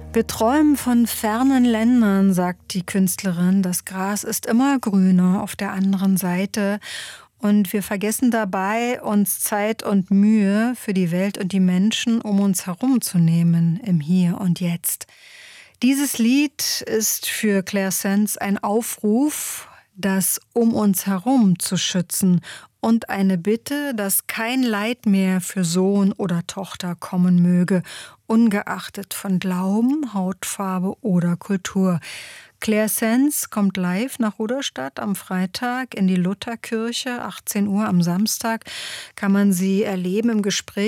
Wir träumen von fernen Ländern, sagt die Künstlerin. Das Gras ist immer grüner auf der anderen Seite. Und wir vergessen dabei, uns Zeit und Mühe für die Welt und die Menschen um uns herum zu nehmen, im Hier und Jetzt. Dieses Lied ist für Claire Sands ein Aufruf, das um uns herum zu schützen und eine Bitte, dass kein Leid mehr für Sohn oder Tochter kommen möge, ungeachtet von Glauben, Hautfarbe oder Kultur. Claire Sands kommt live nach Rudolstadt am Freitag in die Lutherkirche, 18 Uhr am Samstag kann man sie erleben im Gespräch